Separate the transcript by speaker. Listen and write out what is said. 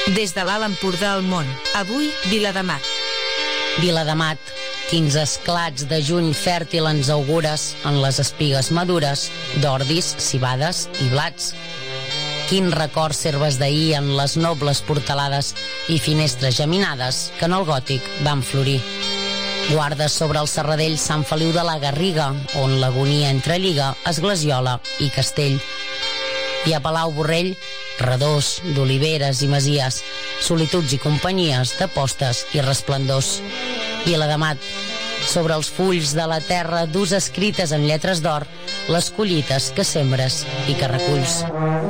Speaker 1: Des de l'Alt Empordà al món, avui Viladamat.
Speaker 2: Viladamat, quins esclats de juny fèrtil ens augures en les espigues madures, d'ordis, cibades i blats. Quin record serves d'ahir en les nobles portalades i finestres geminades que en el gòtic van florir. Guarda sobre el serradell Sant Feliu de la Garriga, on l'agonia entrelliga Esglesiola i Castell. I a Palau Borrell, redós d'oliveres i masies, solituds i companyies de postes i resplendors. Viladamat, sobre els fulls de la terra dus escrites en lletres d'or, les collites que sembres i que reculls.